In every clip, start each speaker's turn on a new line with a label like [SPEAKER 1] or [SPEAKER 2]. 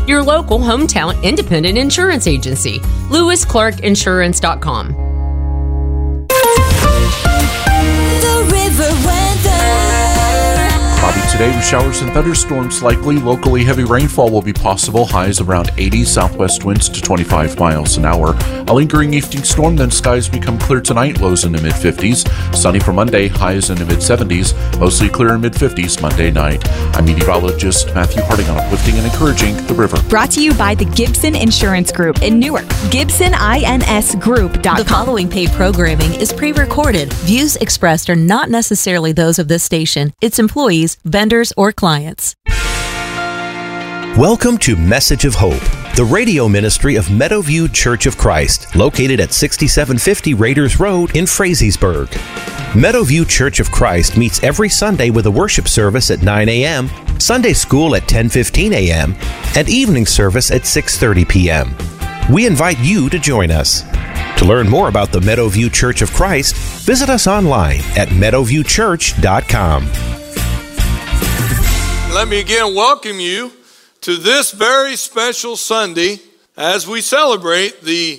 [SPEAKER 1] your local hometown independent insurance agency. LewisClarkInsurance.com.
[SPEAKER 2] The River Weather.
[SPEAKER 3] Cloudy today with showers and thunderstorms likely. Locally, heavy rainfall will be possible. Highs around 80, southwest winds to 25 miles an hour. A lingering evening storm, then skies become clear tonight. Lows in the mid-50s. Sunny for Monday, highs in the mid-70s. Mostly clear in mid-50s Monday night. I'm meteorologist Matthew Harding on Uplifting and Encouraging the River.
[SPEAKER 4] Brought to you by the Gibson Insurance Group in Newark. GibsonINSGroup.com.
[SPEAKER 5] The following paid programming is pre-recorded. Views expressed are not necessarily those of this station, its employees, vendors, or clients.
[SPEAKER 6] Welcome to Message of Hope, the radio ministry of Meadowview Church of Christ, located at 6750 Raiders Road in Frazeysburg. Meadowview Church of Christ meets every Sunday with a worship service at 9 a.m., Sunday school at 10:15 a.m., and evening service at 6:30 p.m. We invite you to join us. To learn more about the Meadowview Church of Christ, visit us online at meadowviewchurch.com.
[SPEAKER 7] Let me again welcome you to this very special Sunday as we celebrate the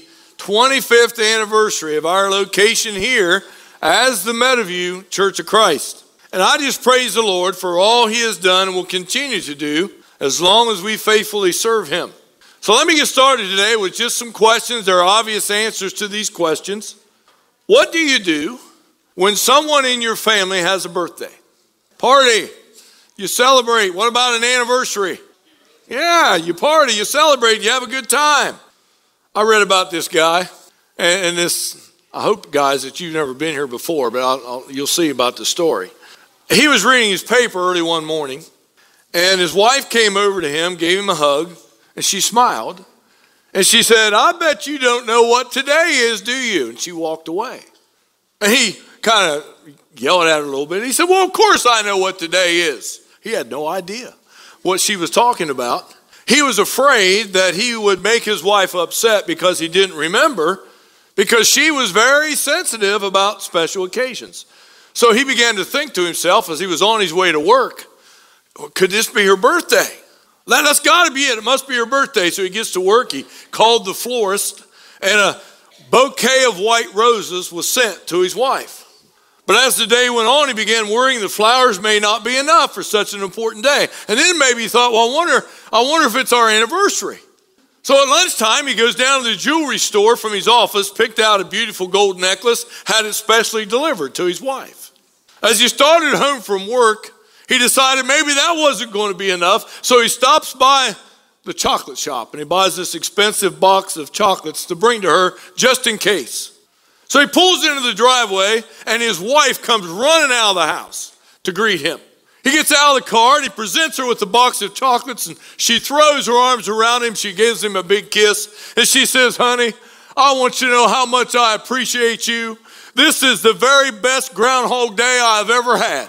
[SPEAKER 7] 25th anniversary of our location here as the Meadowview Church of Christ. And I just praise the Lord for all He has done and will continue to do as long as we faithfully serve Him. So let me get started today with just some questions. There are obvious answers to these questions. What do you do when someone in your family has a birthday? Party. You celebrate. What about an anniversary? Yeah, you party, you celebrate, you have a good time. I read about this guy, and this, I hope, guys, that you've never been here before, but you'll see about the story. He was reading his paper early one morning, and his wife came over to him, gave him a hug, and she smiled. And she said, "I bet you don't know what today is, do you?" And she walked away. And he kind of yelled at her a little bit. He said, "Well, of course I know what today is." He had no idea what she was talking about. He was afraid that he would make his wife upset because he didn't remember, because she was very sensitive about special occasions. So he began to think to himself as he was on his way to work, could this be her birthday? That's got to be it. It must be her birthday. So he gets to work. He called the florist, and a bouquet of white roses was sent to his wife. But as the day went on, he began worrying the flowers may not be enough for such an important day. And then maybe he thought, well, I wonder if it's our anniversary. So at lunchtime, he goes down to the jewelry store from his office, picked out a beautiful gold necklace, had it specially delivered to his wife. As he started home from work, he decided maybe that wasn't going to be enough. So he stops by the chocolate shop and he buys this expensive box of chocolates to bring to her just in case. So he pulls into the driveway, and his wife comes running out of the house to greet him. He gets out of the car, and he presents her with the box of chocolates, and she throws her arms around him. She gives him a big kiss, and she says, "Honey, I want you to know how much I appreciate you. This is the very best Groundhog Day I've ever had."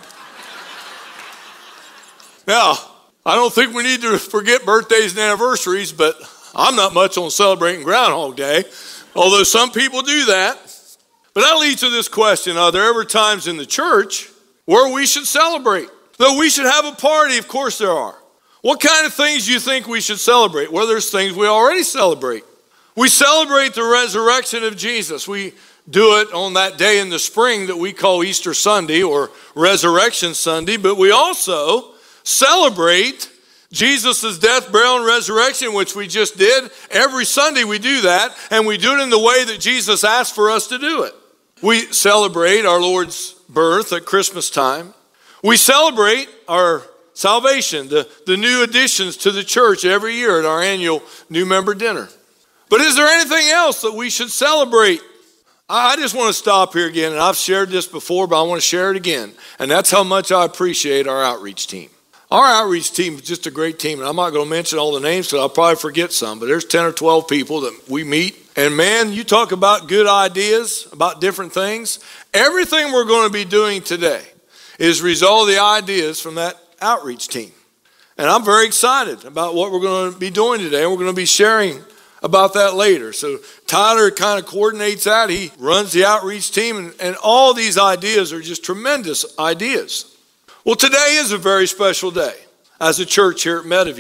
[SPEAKER 7] Now, I don't think we need to forget birthdays and anniversaries, but I'm not much on celebrating Groundhog Day, although some people do that. But that leads to this question: are there ever times in the church where we should celebrate? Though we should have a party, of course there are. What kind of things do you think we should celebrate? Well, there's things we already celebrate. We celebrate the resurrection of Jesus. We do it on that day in the spring that we call Easter Sunday or Resurrection Sunday, but we also celebrate Jesus' death, burial, and resurrection, which we just did. Every Sunday we do that, and we do it in the way that Jesus asked for us to do it. We celebrate our Lord's birth at Christmas time. We celebrate our salvation, the new additions to the church every year at our annual new member dinner. But is there anything else that we should celebrate? I just want to stop here again, and I've shared this before, but I want to share it again. And that's how much I appreciate our outreach team. Our outreach team is just a great team, and I'm not going to mention all the names because I'll probably forget some, but there's 10 or 12 people that we meet. And man, you talk about good ideas, about different things. Everything we're going to be doing today is result of the ideas from that outreach team. And I'm very excited about what we're going to be doing today, and we're going to be sharing about that later. So Tyler kind of coordinates that. He runs the outreach team, and all these ideas are just tremendous ideas. Well, today is a very special day as a church here at Meadowview.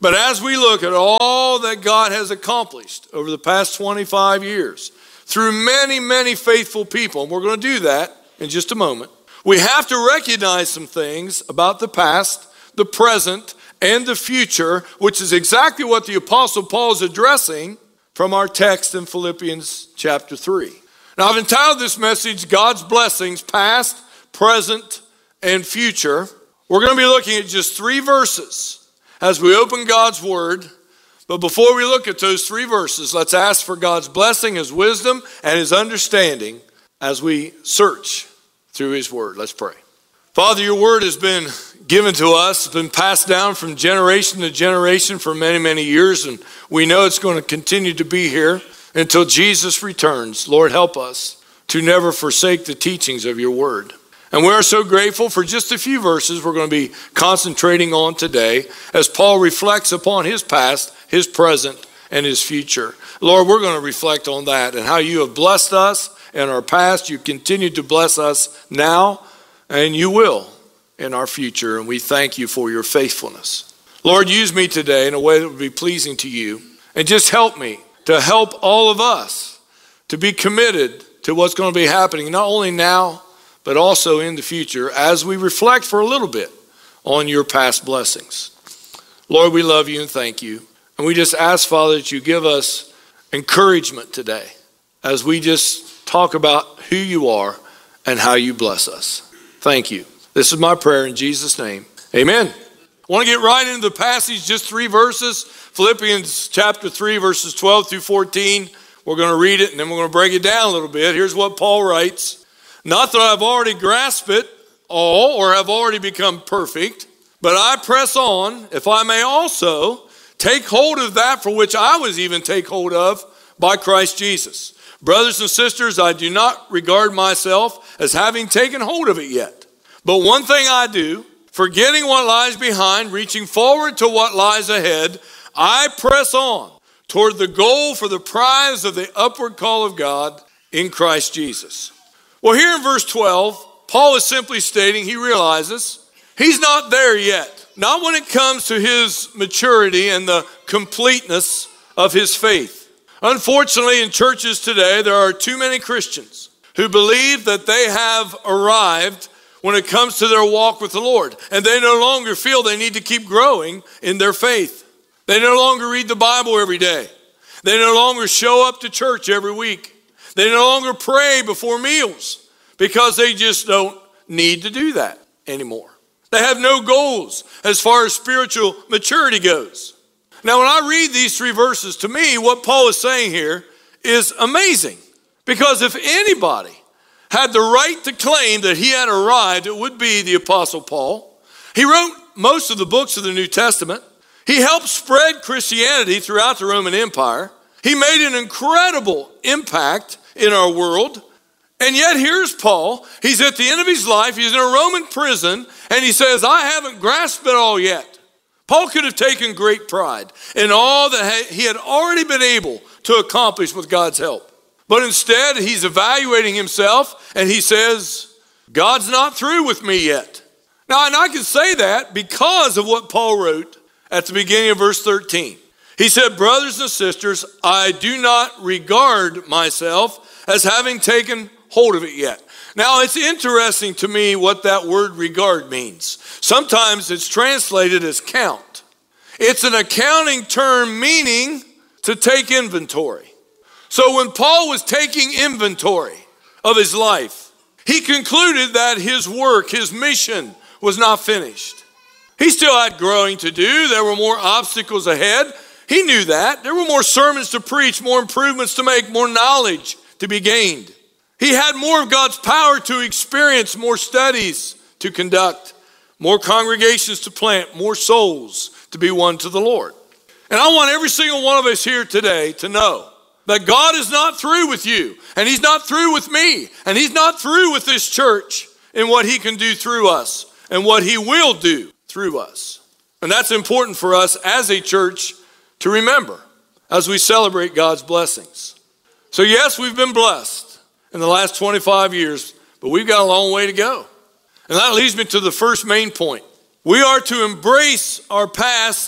[SPEAKER 7] But as we look at all that God has accomplished over the past 25 years, through many, many faithful people, and we're going to do that in just a moment, we have to recognize some things about the past, the present, and the future, which is exactly what the Apostle Paul is addressing from our text in Philippians chapter 3. Now, I've entitled this message, God's Blessings, Past, Present, and Future. We're going to be looking at just 3 verses as we open God's Word. But before we look at those 3 verses, let's ask for God's blessing, His wisdom, and His understanding as we search through His Word. Let's pray. Father, your Word has been given to us, it's been passed down from generation to generation for many, many years, and we know it's going to continue to be here until Jesus returns. Lord, help us to never forsake the teachings of your Word. And we are so grateful for just a few verses we're going to be concentrating on today as Paul reflects upon his past, his present, and his future. Lord, we're going to reflect on that and how you have blessed us in our past. You continue to bless us now, and you will in our future. And we thank you for your faithfulness. Lord, use me today in a way that would be pleasing to you. And just help me to help all of us to be committed to what's going to be happening, not only now, but also in the future as we reflect for a little bit on your past blessings. Lord, we love you and thank you. And we just ask, Father, that you give us encouragement today as we just talk about who you are and how you bless us. Thank you. This is my prayer in Jesus' name. Amen. I want to get right into the passage, just 3 verses. Philippians chapter 3, verses 12 through 14. We're going to read it and then we're going to break it down a little bit. Here's what Paul writes. Not that I've already grasped it all or have already become perfect, but I press on, if I may also take hold of that for which I was even take hold of by Christ Jesus. Brothers and sisters, I do not regard myself as having taken hold of it yet. But one thing I do, forgetting what lies behind, reaching forward to what lies ahead, I press on toward the goal for the prize of the upward call of God in Christ Jesus. Well, here in verse 12, Paul is simply stating he realizes he's not there yet. Not when it comes to his maturity and the completeness of his faith. Unfortunately, in churches today, there are too many Christians who believe that they have arrived when it comes to their walk with the Lord. And they no longer feel they need to keep growing in their faith. They no longer read the Bible every day. They no longer show up to church every week. They no longer pray before meals because they just don't need to do that anymore. They have no goals as far as spiritual maturity goes. Now, when I read these 3 verses, to me, what Paul is saying here is amazing. Because if anybody had the right to claim that he had arrived, it would be the Apostle Paul. He wrote most of the books of the New Testament. He helped spread Christianity throughout the Roman Empire. He made an incredible impact in our world. And yet here's Paul. He's at the end of his life. He's in a Roman prison. And he says, I haven't grasped it all yet. Paul could have taken great pride in all that he had already been able to accomplish with God's help. But instead, he's evaluating himself. And he says, God's not through with me yet. Now, and I can say that because of what Paul wrote at the beginning of verse 13. He said, brothers and sisters, I do not regard myself as having taken hold of it yet. Now, it's interesting to me what that word regard means. Sometimes it's translated as count. It's an accounting term meaning to take inventory. So when Paul was taking inventory of his life, he concluded that his work, his mission was not finished. He still had growing to do. There were more obstacles ahead. He knew that. There were more sermons to preach, more improvements to make, more knowledge to be gained. He had more of God's power to experience, more studies to conduct, more congregations to plant, more souls to be won to the Lord. And I want every single one of us here today to know that God is not through with you, and he's not through with me, and he's not through with this church in what he can do through us and what he will do through us. And that's important for us as a church to remember as we celebrate God's blessings. So yes, we've been blessed in the last 25 years, but we've got a long way to go. And that leads me to the first main point. We are to embrace our past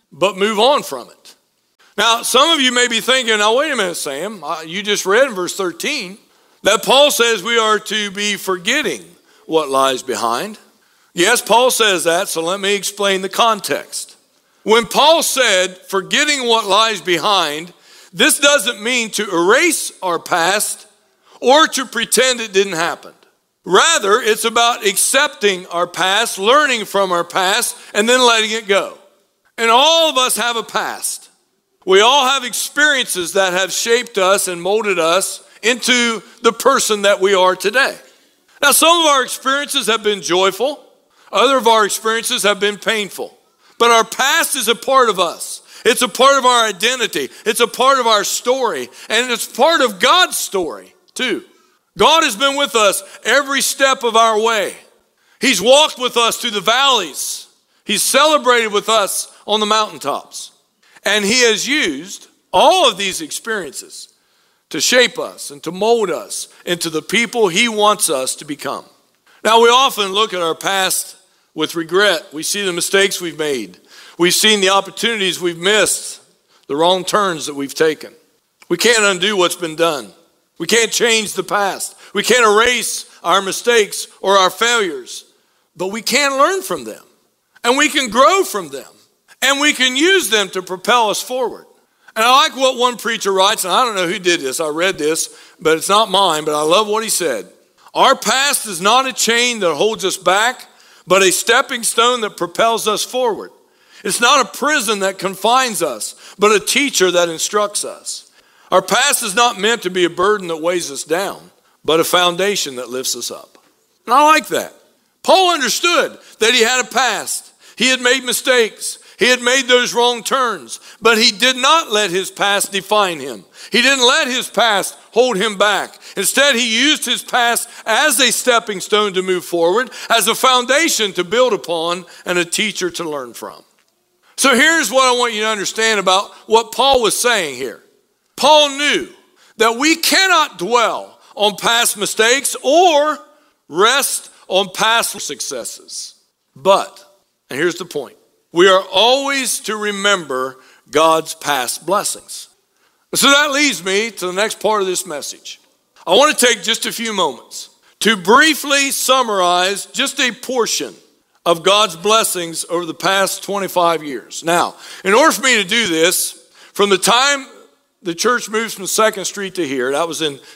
[SPEAKER 7] but move on from it. Now, some of you may be thinking, now wait a minute, Sam, you just read in verse 13 that Paul says we are to be forgetting what lies behind. Yes, Paul says that, so let me explain the context. When Paul said forgetting what lies behind, this doesn't mean to erase our past or to pretend it didn't happen. Rather, it's about accepting our past, learning from our past, and then letting it go. And all of us have a past. We all have experiences that have shaped us and molded us into the person that we are today. Now, some of our experiences have been joyful. Other of our experiences have been painful. But our past is a part of us. It's a part of our identity. It's a part of our story. And it's part of God's story, too. God has been with us every step of our way. He's walked with us through the valleys. He's celebrated with us on the mountaintops. And he has used all of these experiences to shape us and to mold us into the people he wants us to become. Now, we often look at our past with regret. We see the mistakes we've made. We've seen the opportunities we've missed, the wrong turns that we've taken. We can't undo what's been done. We can't change the past. We can't erase our mistakes or our failures, but we can learn from them, and we can grow from them, and we can use them to propel us forward. And I like what one preacher writes, and I don't know who did this. I read this, but it's not mine, but I love what he said. Our past is not a chain that holds us back, but a stepping stone that propels us forward. It's not a prison that confines us, but a teacher that instructs us. Our past is not meant to be a burden that weighs us down, but a foundation that lifts us up. And I like that. Paul understood that he had a past. He had made mistakes. He had made those wrong turns, but he did not let his past define him. He didn't let his past hold him back. Instead, he used his past as a stepping stone to move forward, as a foundation to build upon, and a teacher to learn from. So here's what I want you to understand about what Paul was saying here. Paul knew that we cannot dwell on past mistakes or rest on past successes. But, and here's the point, we are always to remember God's past blessings. So that leads me to the next part of this message. I want to take just a few moments to briefly summarize just a portion of God's blessings over the past 25 years. Now, in order for me to do this, from the time the church moved from 2nd Street to here, that was in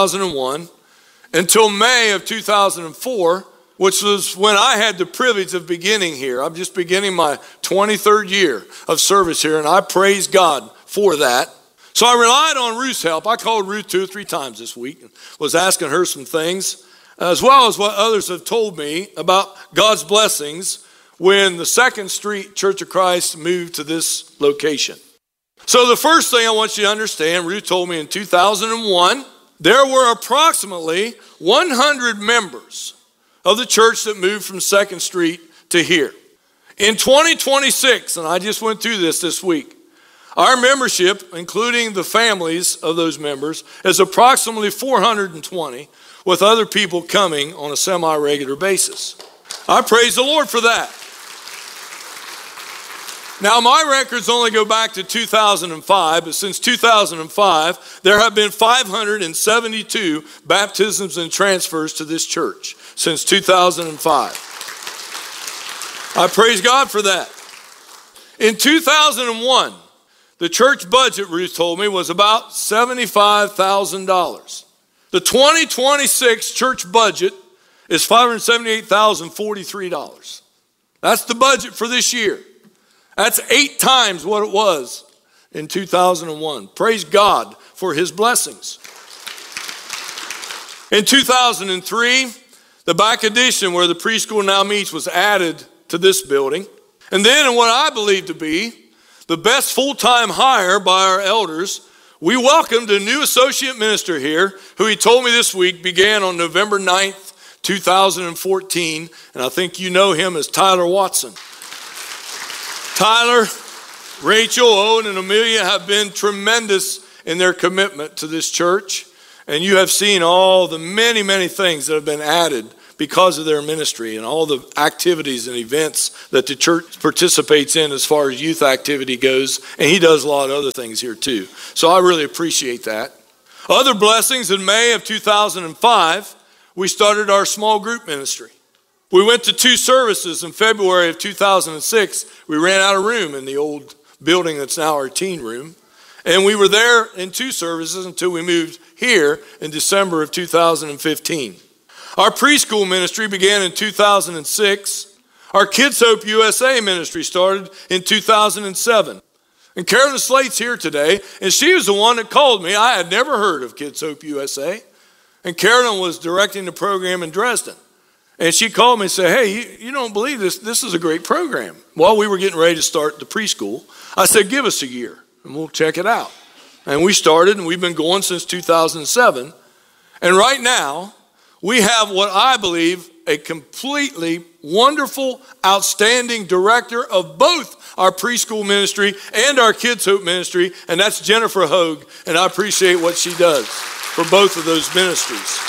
[SPEAKER 7] 2001, until May of 2004, which was when I had the privilege of beginning here. I'm just beginning my 23rd year of service here, and I praise God for that. So I relied on Ruth's help. I called Ruth 2 or 3 times this week and was asking her some things, as well as what others have told me about God's blessings when the 2nd Street Church of Christ moved to this location. So the first thing I want you to understand, Ruth told me in 2001, there were approximately 100 members of the church that moved from 2nd Street to here. In 2026, and I just went through this week, our membership, including the families of those members, is approximately 420, with other people coming on a semi-regular basis. I praise the Lord for that. Now, my records only go back to 2005, but since 2005, there have been 572 baptisms and transfers to this church since 2005. I praise God for that. In 2001, the church budget, Ruth told me, was about $75,000. The 2026 church budget is $578,043. That's the budget for this year. That's 8 times what it was in 2001. Praise God for his blessings. In 2003, the back addition where the preschool now meets was added to this building. And then in what I believe to be the best full-time hire by our elders, we welcomed a new associate minister here who he told me this week began on November 9th, 2014. And I think you know him as Tyler Watson. Tyler, Rachel, Owen, and Amelia have been tremendous in their commitment to this church. And you have seen all the many, many things that have been added because of their ministry and all the activities and events that the church participates in as far as youth activity goes. And he does a lot of other things here too. So I really appreciate that. Other blessings: in May of 2005, we started our small group ministry. We went to 2 services. In February of 2006, we ran out of room in the old building that's now our teen room. And we were there in 2 services until we moved here in December of 2015. Our preschool ministry began in 2006. Our Kids Hope USA ministry started in 2007. And Carolyn Slate's here today, and she was the one that called me. I had never heard of Kids Hope USA. And Carolyn was directing the program in Dresden. And she called me and said, hey, you don't believe this. This is a great program. While we were getting ready to start the preschool, I said, give us a year and we'll check it out. And we started, and we've been going since 2007. And right now, we have what I believe a completely wonderful, outstanding director of both our preschool ministry and our Kids Hope ministry, and that's Jennifer Hogue. And I appreciate what she does for both of those ministries.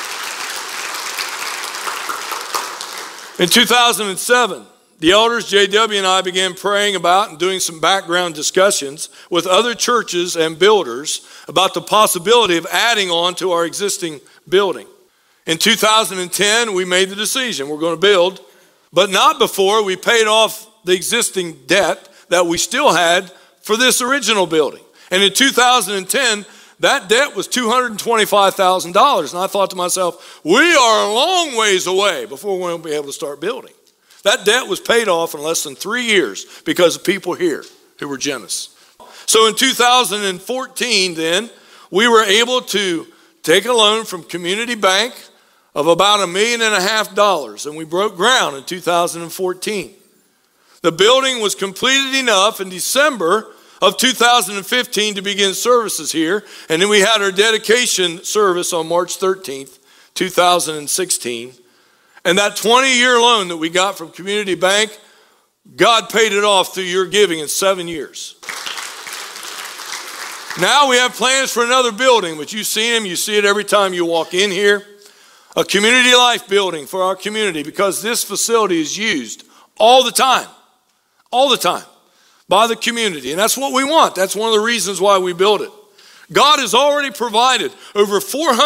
[SPEAKER 7] In 2007, the elders, JW and I, began praying about and doing some background discussions with other churches and builders about the possibility of adding on to our existing building. In 2010, we made the decision we're going to build, but not before we paid off the existing debt that we still had for this original building. And in 2010, that debt was $225,000. And I thought to myself, we are a long ways away before we'll be able to start building. That debt was paid off in less than 3 years because of people here who were generous. So in 2014 then, we were able to take a loan from Community Bank of about $1.5 million, and we broke ground in 2014. The building was completed enough in December of 2015 to begin services here, and then we had our dedication service on March 13th, 2016. And that 20-year loan that we got from Community Bank, God paid it off through your giving in 7 years. Now we have plans for another building, but you've seen them. You see it every time you walk in here. A community life building for our community, because this facility is used all the time by the community. And that's what we want. That's one of the reasons why we built it. God has already provided over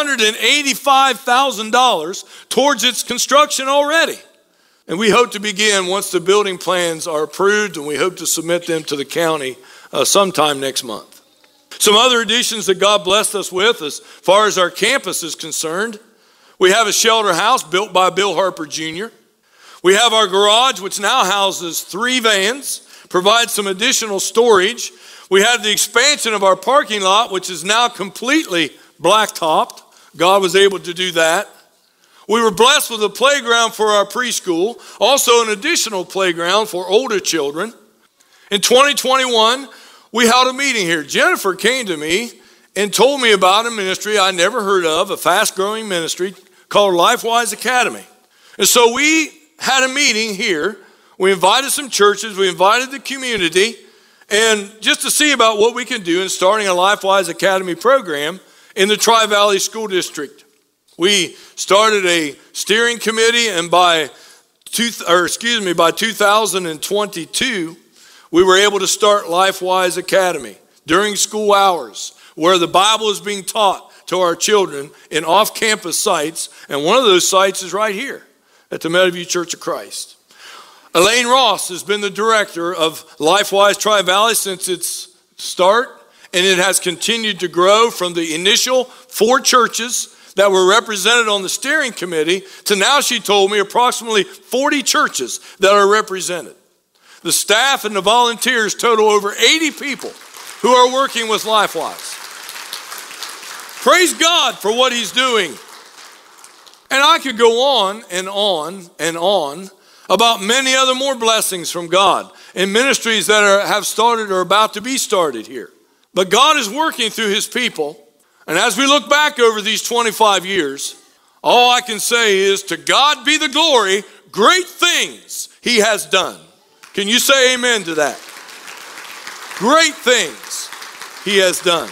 [SPEAKER 7] $485,000 towards its construction already. And we hope to begin once the building plans are approved, and we hope to submit them to the county sometime next month. Some other additions that God blessed us with as far as our campus is concerned: we have a shelter house built by Bill Harper Jr. We have our garage, which now houses 3 vans, provides some additional storage. We had the expansion of our parking lot, which is now completely blacktopped. God was able to do that. We were blessed with a playground for our preschool, also an additional playground for older children. In 2021, we held a meeting here. Jennifer came to me and told me about a ministry I never heard of, a fast-growing ministry called LifeWise Academy. And so we had a meeting here. We invited some churches. We invited the community, and just to see about what we can do in starting a LifeWise Academy program in the Tri-Valley School District. We started a steering committee, and by 2022, we were able to start LifeWise Academy during school hours, where the Bible is being taught to our children in off-campus sites, and one of those sites is right here at the Meadowview Church of Christ. Elaine Ross has been the director of LifeWise Tri-Valley since its start, and it has continued to grow from the initial 4 churches that were represented on the steering committee to now, she told me, approximately 40 churches that are represented. The staff and the volunteers total over 80 people who are working with LifeWise. Praise God for what he's doing. And I could go on and on and on about many other more blessings from God and ministries that have started or about to be started here. But God is working through his people. And as we look back over these 25 years, all I can say is, to God be the glory, great things he has done. Can you say amen to that? Great things he has done.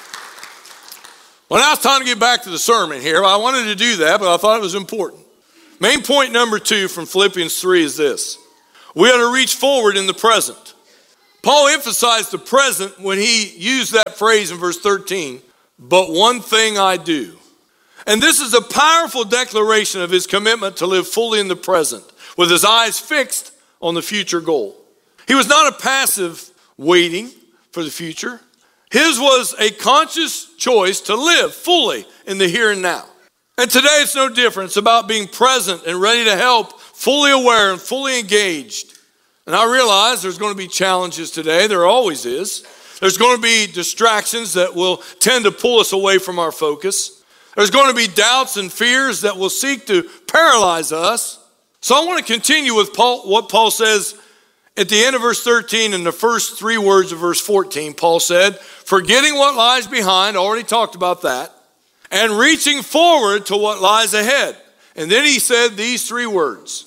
[SPEAKER 7] Well, now it's time to get back to the sermon here. I wanted to do that, but I thought it was important. Main point number 2 from Philippians 3 is this. We ought to reach forward in the present. Paul emphasized the present when he used that phrase in verse 13, but one thing I do. And this is a powerful declaration of his commitment to live fully in the present, with his eyes fixed on the future goal. He was not a passive waiting for the future. His was a conscious choice to live fully in the here and now. And today it's no different. It's about being present and ready to help, fully aware and fully engaged. And I realize there's going to be challenges today. There always is. There's going to be distractions that will tend to pull us away from our focus. There's going to be doubts and fears that will seek to paralyze us. So I want to continue with what Paul says at the end of verse 13 and the first 3 words of verse 14. Paul said, forgetting what lies behind, already talked about that, and reaching forward to what lies ahead. And then he said these 3 words,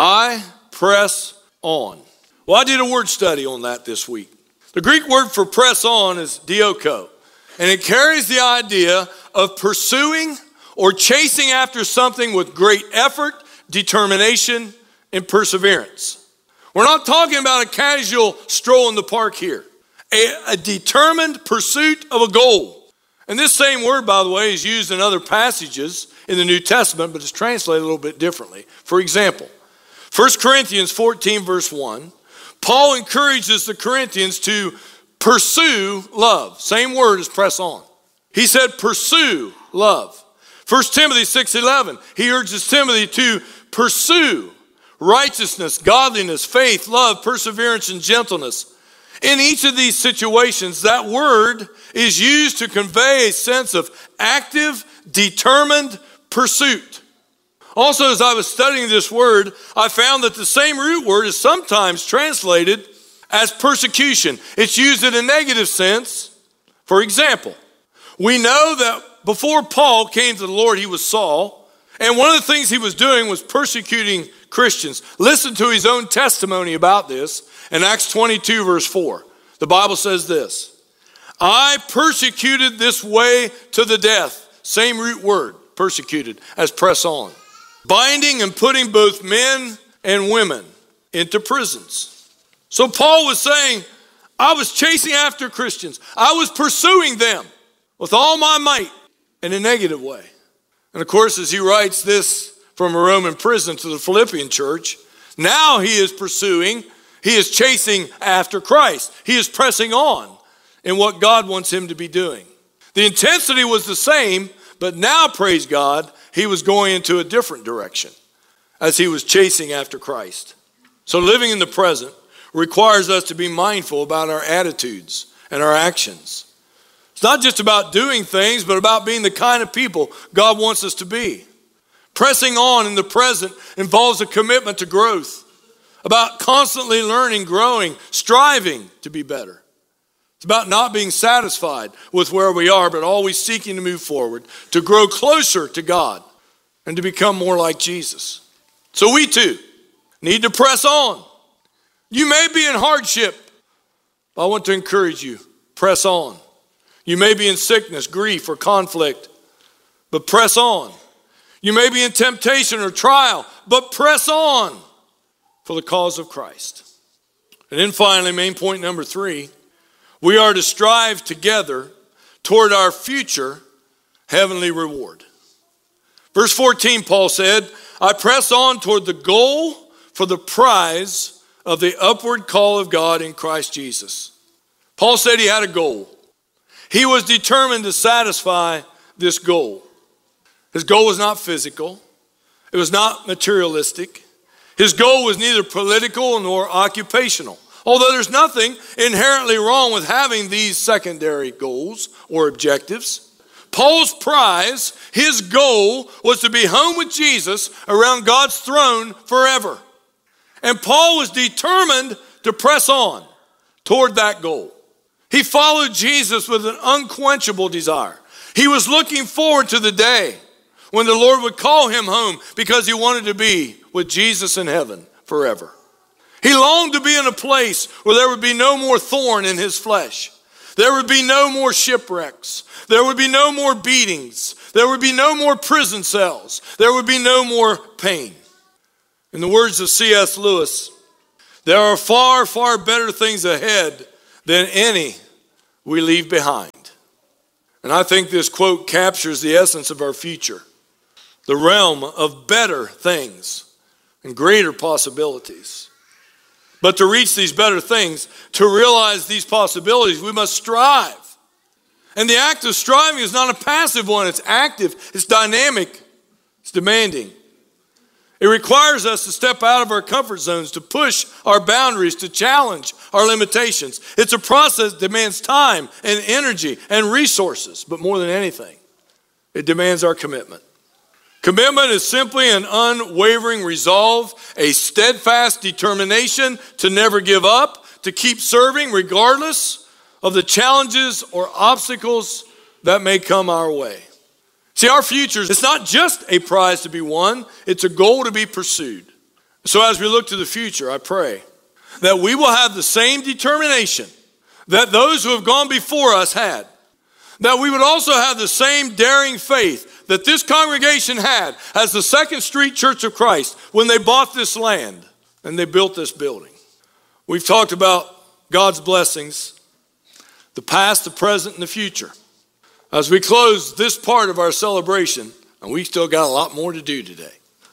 [SPEAKER 7] I press on. Well, I did a word study on that this week. The Greek word for press on is dioko, and it carries the idea of pursuing or chasing after something with great effort, determination, and perseverance. We're not talking about a casual stroll in the park here. A determined pursuit of a goal. And this same word, by the way, is used in other passages in the New Testament, but it's translated a little bit differently. For example, 1 Corinthians 14, verse 1, Paul encourages the Corinthians to pursue love. Same word as press on. He said pursue love. 1 Timothy 6:11, he urges Timothy to pursue righteousness, godliness, faith, love, perseverance, and gentleness. In each of these situations, that word is used to convey a sense of active, determined pursuit. Also, as I was studying this word, I found that the same root word is sometimes translated as persecution. It's used in a negative sense. For example, we know that before Paul came to the Lord, he was Saul. And one of the things he was doing was persecuting Christians. Listen to his own testimony about this in Acts 22, verse 4. The Bible says this, I persecuted this way to the death. Same root word, persecuted, as press on. Binding and putting both men and women into prisons. So Paul was saying, I was chasing after Christians. I was pursuing them with all my might in a negative way. And of course, as he writes this from a Roman prison to the Philippian church, now he is chasing after Christ. He is pressing on in what God wants him to be doing. The intensity was the same, but now, praise God, he was going into a different direction as he was chasing after Christ. So living in the present requires us to be mindful about our attitudes and our actions. It's not just about doing things, but about being the kind of people God wants us to be. Pressing on in the present involves a commitment to growth, about constantly learning, growing, striving to be better. It's about not being satisfied with where we are, but always seeking to move forward, to grow closer to God, and to become more like Jesus. So we too need to press on. You may be in hardship, but I want to encourage you, press on. You may be in sickness, grief, or conflict, but press on. You may be in temptation or trial, but press on for the cause of Christ. And then finally, main point number 3, we are to strive together toward our future heavenly reward. Verse 14, Paul said, I press on toward the goal for the prize of the upward call of God in Christ Jesus. Paul said he had a goal. He was determined to satisfy this goal. His goal was not physical. It was not materialistic. His goal was neither political nor occupational. Although there's nothing inherently wrong with having these secondary goals or objectives. Paul's prize, his goal, was to be home with Jesus around God's throne forever. And Paul was determined to press on toward that goal. He followed Jesus with an unquenchable desire. He was looking forward to the day when the Lord would call him home because he wanted to be with Jesus in heaven forever. He longed to be in a place where there would be no more thorn in his flesh. There would be no more shipwrecks. There would be no more beatings. There would be no more prison cells. There would be no more pain. In the words of C.S. Lewis, there are far, far better things ahead than any we leave behind. And I think this quote captures the essence of our future, the realm of better things and greater possibilities. But to reach these better things, to realize these possibilities, we must strive. And the act of striving is not a passive one. It's active, it's dynamic, it's demanding. It requires us to step out of our comfort zones, to push our boundaries, to challenge our limitations. It's a process that demands time and energy and resources, but more than anything, it demands our commitment. Commitment is simply an unwavering resolve, a steadfast determination to never give up, to keep serving regardless of the challenges or obstacles that may come our way. See, our future, it's not just a prize to be won, it's a goal to be pursued. So as we look to the future, I pray that we will have the same determination that those who have gone before us had. That we would also have the same daring faith that this congregation had as the Second Street Church of Christ when they bought this land and they built this building. We've talked about God's blessings, the past, the present, and the future. As we close this part of our celebration, and we still got a lot more to do today,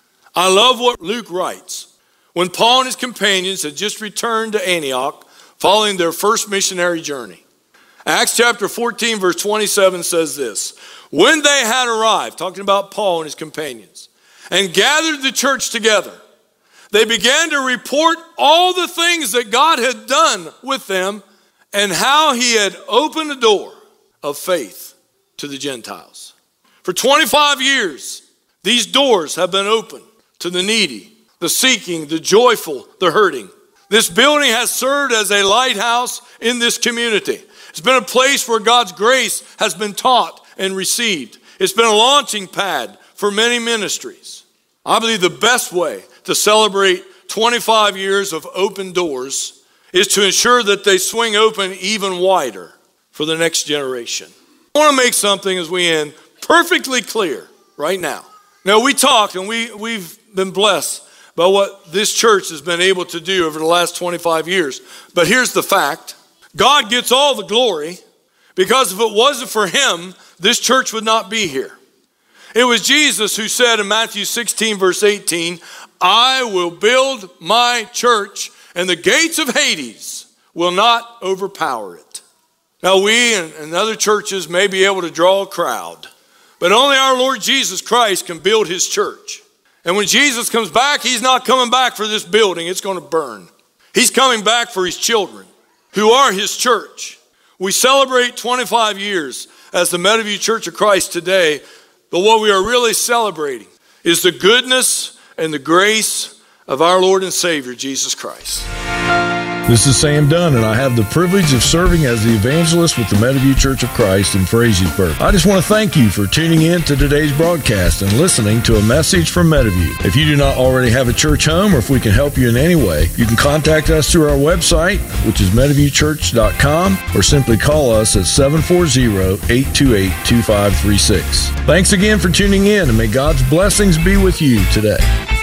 [SPEAKER 7] I love what Luke writes. When Paul and his companions had just returned to Antioch following their first missionary journey, Acts chapter 14 verse 27 says this: when they had arrived, talking about Paul and his companions, and gathered the church together, they began to report all the things that God had done with them and how he had opened the door of faith to the Gentiles. For 25 years, these doors have been open to the needy, the seeking, the joyful, the hurting. This building has served as a lighthouse in this community. It's been a place where God's grace has been taught and received. It's been a launching pad for many ministries. I believe the best way to celebrate 25 years of open doors is to ensure that they swing open even wider for the next generation. I want to make something as we end perfectly clear right now. Now, we talked and we've been blessed by what this church has been able to do over the last 25 years. But here's the fact. God gets all the glory, because if it wasn't for him, this church would not be here. It was Jesus who said in Matthew 16 verse 18, I will build my church and the gates of Hades will not overpower it. Now we and other churches may be able to draw a crowd, but only our Lord Jesus Christ can build his church. And when Jesus comes back, he's not coming back for this building. It's going to burn. He's coming back for his children, who are his church. We celebrate 25 years as the Meadowview Church of Christ today, but what we are really celebrating is the goodness and the grace of our Lord and Savior, Jesus Christ.
[SPEAKER 8] This is Sam Dunn, and I have the privilege of serving as the evangelist with the Meadowview Church of Christ in Frazeysburg. I just want to thank you for tuning in to today's broadcast and listening to a message from Meadowview. If you do not already have a church home, or if we can help you in any way, you can contact us through our website, which is meadowviewchurch.com, or simply call us at 740-828-2536. Thanks again for tuning in, and may God's blessings be with you today.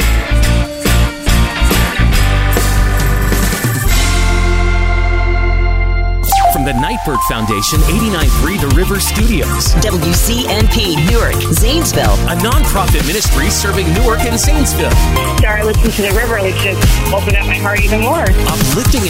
[SPEAKER 9] From the Nightbird Foundation, 89.3 The River Studios.
[SPEAKER 10] WCNP, Newark, Zanesville.
[SPEAKER 9] A nonprofit ministry serving Newark and Zanesville.
[SPEAKER 11] After I listened to The River, it just opened up my heart even more.
[SPEAKER 9] Uplifting